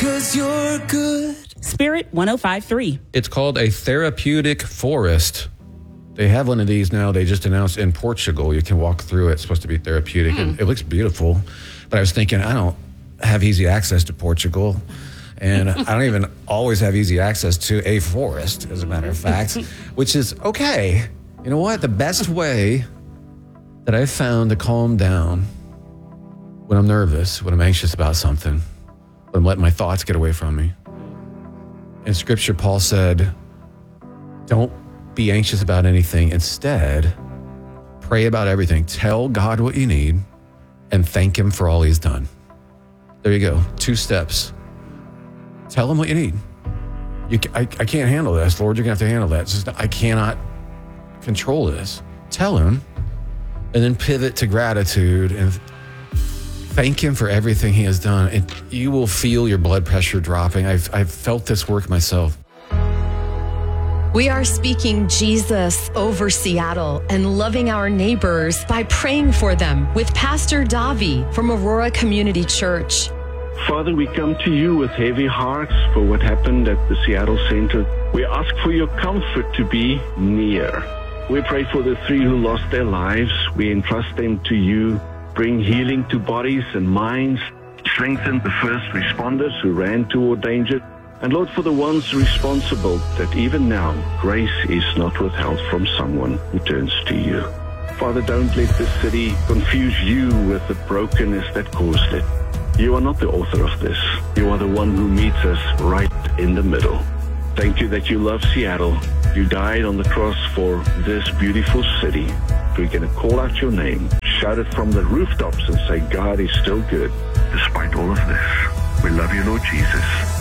'cause you're good. Spirit 105.3. It's called a therapeutic forest. They have one of these now. They just announced in Portugal. You can walk through it. It's supposed to be therapeutic, and it looks beautiful. But I was thinking, I don't have easy access to Portugal, and I don't even always have easy access to a forest, as a matter of fact, which is okay. You know what? The best way that I've found to calm down when I'm nervous, when I'm anxious about something, when I'm letting my thoughts get away from me. In Scripture, Paul said, don't be anxious about anything. Instead, pray about everything. Tell God what you need and thank him for all he's done. There you go. 2 steps. Tell him what you need. I can't handle this. Lord, you're going to have to handle that. It's just, I cannot control this. Tell him, and then pivot to gratitude and thank him for everything he has done. And you will feel your blood pressure dropping. I've felt this work myself. We are speaking Jesus over Seattle and loving our neighbors by praying for them with Pastor Davi from Aurora Community Church. Father, we come to you with heavy hearts for what happened at the Seattle Center. We ask for your comfort to be near. We pray for the 3 who lost their lives. We entrust them to you. Bring healing to bodies and minds. Strengthen the first responders who ran toward danger. And Lord, for the ones responsible, that even now, grace is not withheld from someone who turns to you. Father, don't let this city confuse you with the brokenness that caused it. You are not the author of this. You are the one who meets us right in the middle. Thank you that you love Seattle. You died on the cross for this beautiful city. We're going to call out your name, shout it from the rooftops and say, God is still good despite all of this. We love you, Lord Jesus.